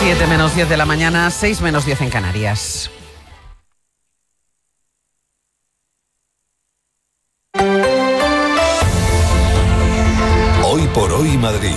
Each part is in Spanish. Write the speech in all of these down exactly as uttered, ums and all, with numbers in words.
siete menos diez de la mañana, seis menos diez en Canarias. Hoy por hoy Madrid.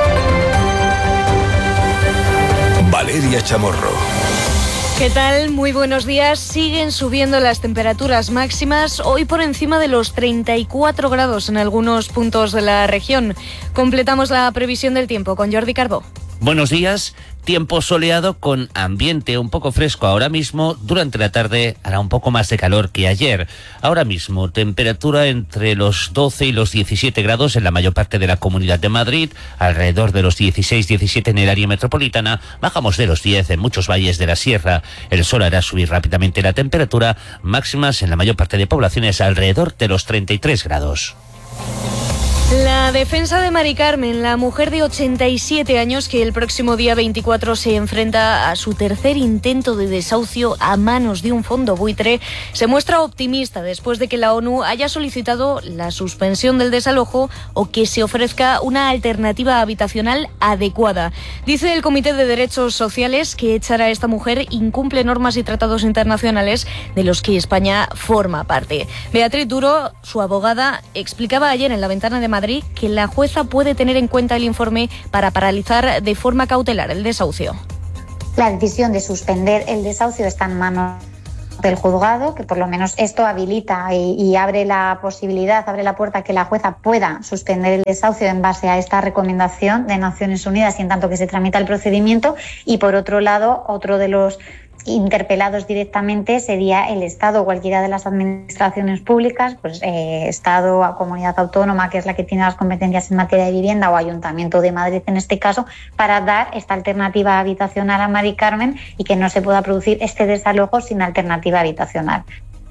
Valeria Chamorro. ¿Qué tal? Muy buenos días. Siguen subiendo las temperaturas máximas, hoy por encima de los treinta y cuatro grados en algunos puntos de la región. Completamos la previsión del tiempo con Jordi Carbó. Buenos días. Tiempo soleado con ambiente un poco fresco ahora mismo. Durante la tarde hará un poco más de calor que ayer. Ahora mismo temperatura entre los doce y los diecisiete grados en la mayor parte de la Comunidad de Madrid, alrededor de los dieciséis diecisiete en el área metropolitana, bajamos de los diez en muchos valles de la sierra. El sol hará subir rápidamente la temperatura, máximas en la mayor parte de poblaciones alrededor de los treinta y tres grados. La defensa de Mari Carmen, la mujer de ochenta y siete años que el próximo día veinticuatro se enfrenta a su tercer intento de desahucio a manos de un fondo buitre, se muestra optimista después de que la ONU haya solicitado la suspensión del desalojo o que se ofrezca una alternativa habitacional adecuada. Dice el Comité de Derechos Sociales que echar a esta mujer incumple normas y tratados internacionales de los que España forma parte. Beatriz Duro, su abogada, explicaba ayer en la ventana de Madrid Madrid que la jueza puede tener en cuenta el informe para paralizar de forma cautelar el desahucio. La decisión de suspender el desahucio está en manos del juzgado, que por lo menos esto habilita y, y abre la posibilidad, abre la puerta a que la jueza pueda suspender el desahucio en base a esta recomendación de Naciones Unidas y en tanto que se tramita el procedimiento. Y por otro lado, otro de los interpelados directamente sería el Estado o cualquiera de las administraciones públicas, pues eh, Estado o comunidad autónoma, que es la que tiene las competencias en materia de vivienda, o Ayuntamiento de Madrid en este caso, para dar esta alternativa habitacional a Mari Carmen y que no se pueda producir este desalojo sin alternativa habitacional.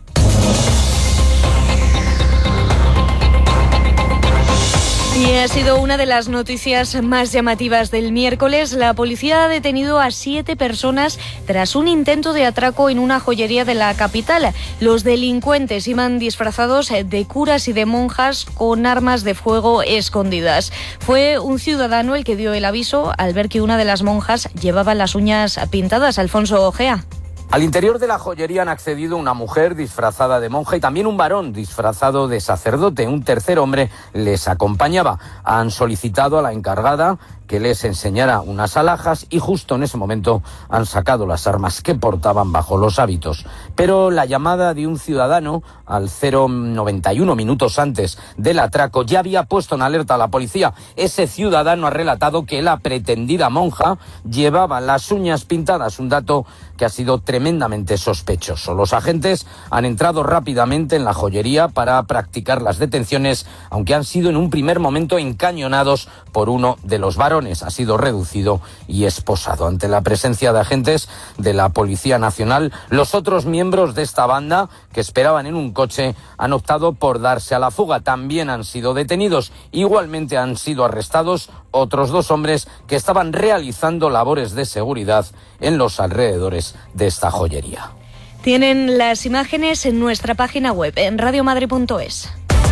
Y ha sido una de las noticias más llamativas del miércoles. La policía ha detenido a siete personas tras un intento de atraco en una joyería de la capital. Los delincuentes iban disfrazados de curas y de monjas con armas de fuego escondidas. Fue un ciudadano el que dio el aviso al ver que una de las monjas llevaba las uñas pintadas. Alfonso Ojea. Al interior de la joyería han accedido una mujer disfrazada de monja y también un varón disfrazado de sacerdote. Un tercer hombre les acompañaba. Han solicitado a la encargada que les enseñara unas alhajas y justo en ese momento han sacado las armas que portaban bajo los hábitos. Pero la llamada de un ciudadano al cero noventa y uno minutos antes del atraco ya había puesto en alerta a la policía. Ese ciudadano ha relatado que la pretendida monja llevaba las uñas pintadas, un dato que ha sido tremendamente sospechoso. Los agentes han entrado rápidamente en la joyería para practicar las detenciones, aunque han sido en un primer momento encañonados por uno de los varones. Ha sido reducido y esposado. Ante la presencia de agentes de la Policía Nacional, los otros miembros de esta banda que esperaban en un coche han optado por darse a la fuga. También han sido detenidos. Igualmente han sido arrestados otros dos hombres que estaban realizando labores de seguridad en los alrededores de esta joyería. Tienen las imágenes en nuestra página web en radiomadrid punto es.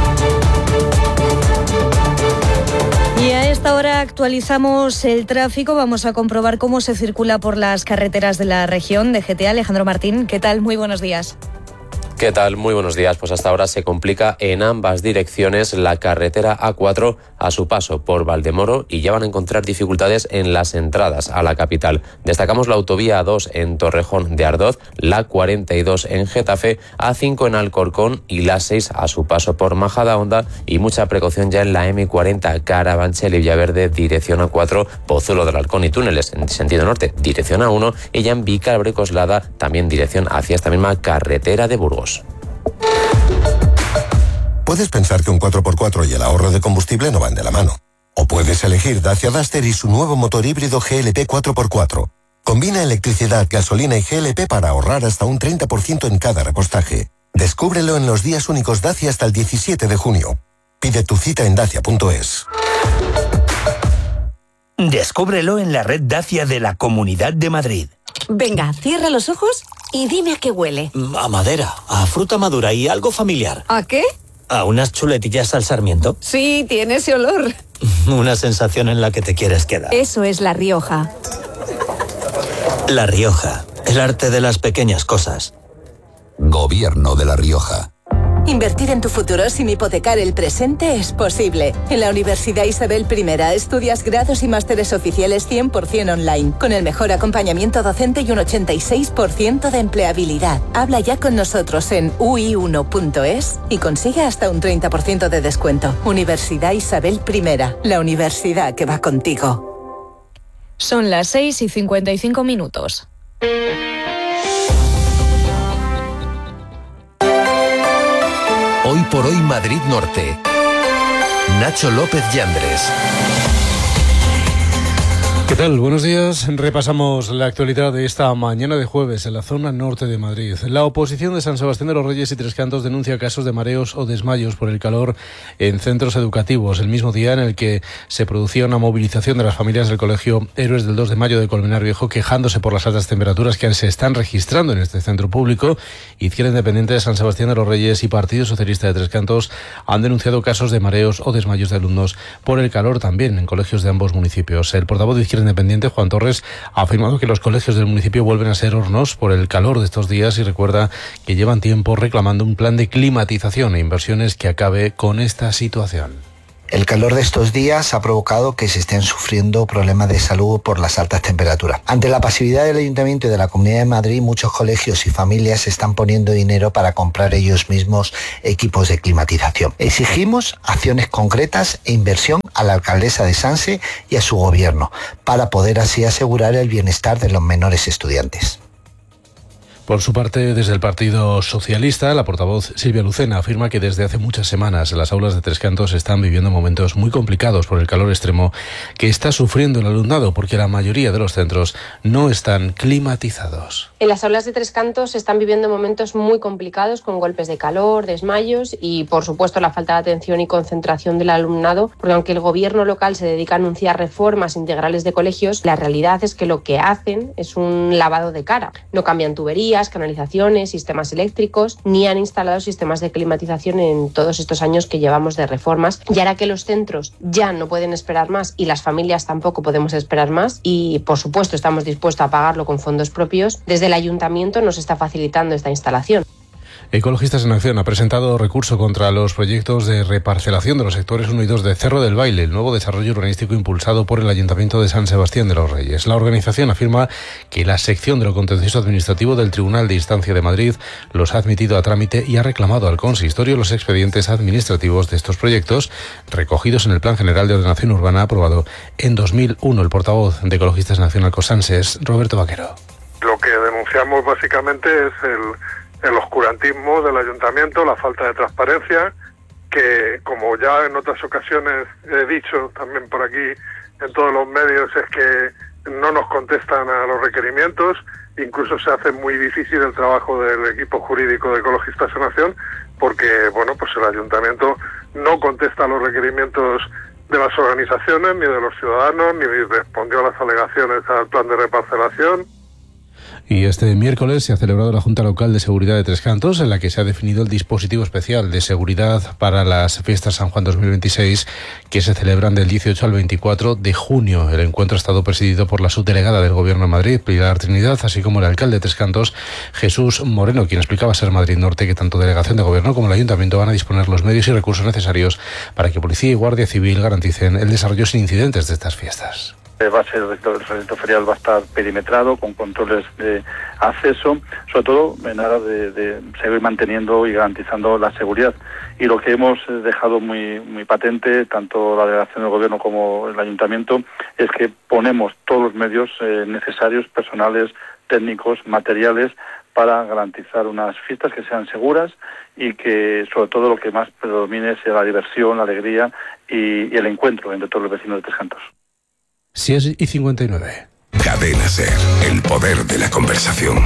Y a esta hora actualizamos el tráfico. Vamos a comprobar cómo se circula por las carreteras de la región de G T A. Alejandro Martín, ¿qué tal? Muy buenos días. ¿Qué tal? Muy buenos días. Pues hasta ahora se complica en ambas direcciones la carretera A cuatro a su paso por Valdemoro y ya van a encontrar dificultades en las entradas a la capital. Destacamos la autovía A dos en Torrejón de Ardoz, la cuarenta y dos en Getafe, A cinco en Alcorcón y la seis a su paso por Majadahonda y mucha precaución ya en la eme cuarenta Carabanchel y Villaverde, dirección A cuatro, Pozuelo del Halcón y túneles en sentido norte, dirección A uno y ya en Vicálvaro-Coslada, también dirección hacia esta misma carretera de Burgos. Puedes pensar que un cuatro por cuatro y el ahorro de combustible no van de la mano. O puedes elegir Dacia Duster y su nuevo motor híbrido G L P cuatro por cuatro. Combina electricidad, gasolina y G L P para ahorrar hasta un treinta por ciento en cada repostaje. Descúbrelo en los días únicos Dacia hasta el diecisiete de junio. Pide tu cita en dacia punto es. Descúbrelo en la red Dacia de la Comunidad de Madrid. Venga, cierra los ojos y dime a qué huele. A madera, a fruta madura y algo familiar. ¿A qué? A unas chuletillas al sarmiento. Sí, tiene ese olor. Una sensación en la que te quieres quedar. Eso es La Rioja. La Rioja, el arte de las pequeñas cosas. Gobierno de La Rioja. Invertir en tu futuro sin hipotecar el presente es posible. En la Universidad Isabel I estudias grados y másteres oficiales cien por ciento online, con el mejor acompañamiento docente y un ochenta y seis por ciento de empleabilidad. Habla ya con nosotros en u i uno punto es y consigue hasta un treinta por ciento de descuento. Universidad Isabel I, la universidad que va contigo. Son las seis y cincuenta y cinco minutos. Hoy por hoy Madrid Norte. Nacho López Yandres. ¿Qué tal? Buenos días. Repasamos la actualidad de esta mañana de jueves en la zona norte de Madrid. La oposición de San Sebastián de los Reyes y Tres Cantos denuncia casos de mareos o desmayos por el calor en centros educativos, el mismo día en el que se producía una movilización de las familias del Colegio Héroes del dos de mayo de Colmenar Viejo, quejándose por las altas temperaturas que se están registrando en este centro público. Izquierda Independiente de San Sebastián de los Reyes y Partido Socialista de Tres Cantos han denunciado casos de mareos o desmayos de alumnos por el calor también en colegios de ambos municipios. El portavoz de Izquierda Independiente, Juan Torres, ha afirmado que los colegios del municipio vuelven a ser hornos por el calor de estos días y recuerda que llevan tiempo reclamando un plan de climatización e inversiones que acabe con esta situación. El calor de estos días ha provocado que se estén sufriendo problemas de salud por las altas temperaturas. Ante la pasividad del Ayuntamiento y de la Comunidad de Madrid, muchos colegios y familias están poniendo dinero para comprar ellos mismos equipos de climatización. Exigimos acciones concretas e inversión a la alcaldesa de Sanse y a su gobierno para poder así asegurar el bienestar de los menores estudiantes. Por su parte, desde el Partido Socialista, la portavoz Silvia Lucena afirma que desde hace muchas semanas las aulas de Tres Cantos están viviendo momentos muy complicados por el calor extremo que está sufriendo el alumnado, porque la mayoría de los centros no están climatizados. En las aulas de Tres Cantos se están viviendo momentos muy complicados con golpes de calor, desmayos y, por supuesto, la falta de atención y concentración del alumnado, porque aunque el gobierno local se dedica a anunciar reformas integrales de colegios, la realidad es que lo que hacen es un lavado de cara. No cambian tuberías, canalizaciones, sistemas eléctricos, ni han instalado sistemas de climatización en todos estos años que llevamos de reformas. Y ahora que los centros ya no pueden esperar más y las familias tampoco podemos esperar más, y por supuesto estamos dispuestos a pagarlo con fondos propios, desde el ayuntamiento nos está facilitando esta instalación. Ecologistas en Acción ha presentado recurso contra los proyectos de reparcelación de los sectores uno y dos de Cerro del Baile, el nuevo desarrollo urbanístico impulsado por el Ayuntamiento de San Sebastián de los Reyes. La organización afirma que la sección de lo contencioso administrativo del Tribunal de Instancia de Madrid los ha admitido a trámite y ha reclamado al consistorio los expedientes administrativos de estos proyectos recogidos en el Plan General de Ordenación Urbana aprobado en dos mil uno. El portavoz de Ecologistas en Acción Alcosanse es Roberto Vaquero. Lo que denunciamos básicamente es el el oscurantismo del ayuntamiento, la falta de transparencia, que como ya en otras ocasiones he dicho también por aquí en todos los medios, es que no nos contestan a los requerimientos, incluso se hace muy difícil el trabajo del equipo jurídico de Ecologistas en Acción, porque bueno, pues el ayuntamiento no contesta a los requerimientos de las organizaciones ni de los ciudadanos, ni respondió a las alegaciones al plan de reparcelación. Y este miércoles se ha celebrado la Junta Local de Seguridad de Tres Cantos, en la que se ha definido el dispositivo especial de seguridad para las fiestas San Juan dos mil veintiséis, que se celebran del dieciocho al veinticuatro de junio. El encuentro ha estado presidido por la subdelegada del Gobierno de Madrid, Pilar Trinidad, así como el alcalde de Tres Cantos, Jesús Moreno, quien explicaba ser Madrid Norte que tanto Delegación de Gobierno como el Ayuntamiento van a disponer los medios y recursos necesarios para que Policía y Guardia Civil garanticen el desarrollo sin incidentes de estas fiestas. Va a ser el recinto ferial va a estar perimetrado con controles de acceso, sobre todo en aras de, de seguir manteniendo y garantizando la seguridad. Y lo que hemos dejado muy muy patente, tanto la delegación del gobierno como el ayuntamiento, es que ponemos todos los medios eh, necesarios, personales, técnicos, materiales, para garantizar unas fiestas que sean seguras y que sobre todo lo que más predomine sea la diversión, la alegría y, y el encuentro entre todos los vecinos de Tres Cantos. seis y cincuenta y nueve. Cadena Ser, el poder de la conversación.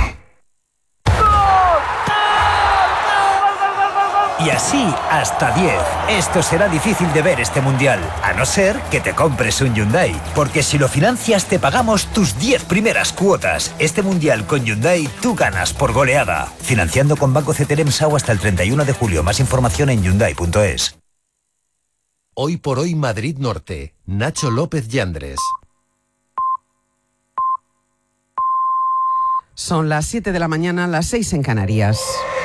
Y así hasta diez. Esto será difícil de ver este mundial, a no ser que te compres un Hyundai. Porque si lo financias te pagamos tus diez primeras cuotas. Este mundial con Hyundai tú ganas por goleada. Financiando con Banco Ceteremsau hasta el treinta y uno de julio. Más información en hyundai punto es. Hoy por hoy Madrid Norte. Nacho López Yandres. Son las siete de la mañana, las seis en Canarias.